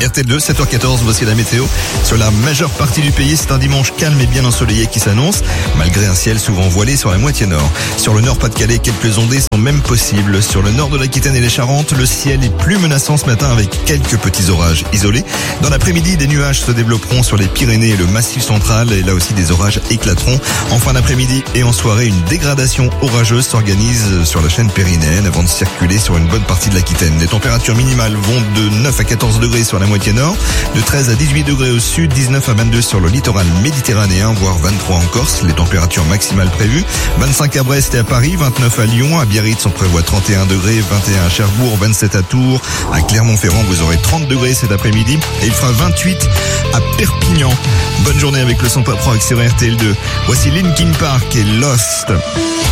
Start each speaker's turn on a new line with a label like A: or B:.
A: RTL2, 7h14, voici la météo. Sur la majeure partie du pays, c'est un dimanche calme et bien ensoleillé qui s'annonce, malgré un ciel souvent voilé sur la moitié nord. Sur le nord Pas-de-Calais, quelques ondées sont même possibles. Sur le nord de l'Aquitaine et les Charentes, le ciel est plus menaçant ce matin avec quelques petits orages isolés. Dans l'après-midi, des nuages se développeront sur les Pyrénées et le Massif central, et là aussi des orages éclateront. En fin d'après-midi et en soirée, une dégradation orageuse s'organise sur la chaîne pyrénéenne avant de circuler sur une bonne partie de l'Aquitaine. Les températures minimales vont de 9 à 14 degrés sur la moitié nord, de 13 à 18 degrés au sud, 19 à 22 sur le littoral méditerranéen, voire 23 en Corse, les températures maximales prévues, 25 à Brest et à Paris, 29 à Lyon, à Biarritz on prévoit 31 degrés, 21 à Cherbourg, 27 à Tours, à Clermont-Ferrand vous aurez 30 degrés cet après-midi et il fera 28 à Perpignan. Bonne journée avec le son Pop Rock sur RTL2. Voici Linkin Park et Lost.